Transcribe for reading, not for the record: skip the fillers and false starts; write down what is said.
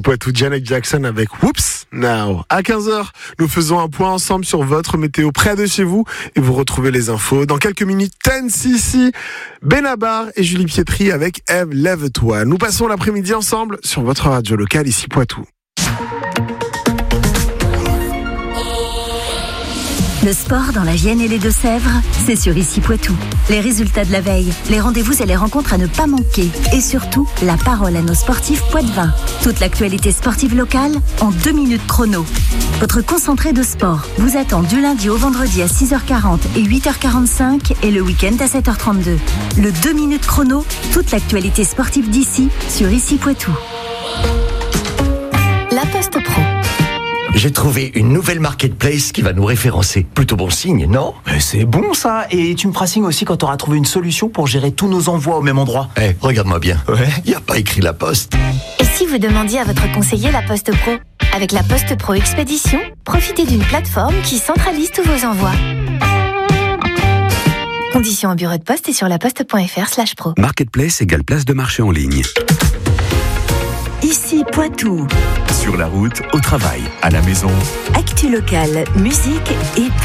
Poitou, Janet Jackson avec Whoops Now. À 15h, nous faisons un point ensemble sur votre météo près de chez vous et vous retrouvez les infos. Dans quelques minutes, Ten-CC, Benabar et Julie Pietri avec Eve Lève-toi. Nous passons l'après-midi ensemble sur votre radio locale ici Poitou. Le sport dans la Vienne et les Deux-Sèvres, c'est sur Ici Poitou. Les résultats de la veille, les rendez-vous et les rencontres à ne pas manquer. Et surtout, la parole à nos sportifs poitevins. Toute l'actualité sportive locale en 2 minutes chrono. Votre concentré de sport vous attend du lundi au vendredi à 6h40 et 8h45 et le week-end à 7h32. Le 2 minutes chrono, toute l'actualité sportive d'ici sur Ici Poitou. La Poste Pro. J'ai trouvé une nouvelle marketplace qui va nous référencer. Plutôt bon signe, non ? C'est bon ça. Et tu me feras signe aussi quand tu auras trouvé une solution pour gérer tous nos envois au même endroit. Regarde-moi bien. Ouais. Il n'y a pas écrit La Poste. Et si vous demandiez à votre conseiller La Poste Pro ? Avec La Poste Pro Expédition, profitez d'une plateforme qui centralise tous vos envois. Conditions en bureau de poste et sur laposte.fr/pro. Marketplace égale place de marché en ligne. Ici Poitou. Sur la route, au travail, à la maison. Actu locale, musique et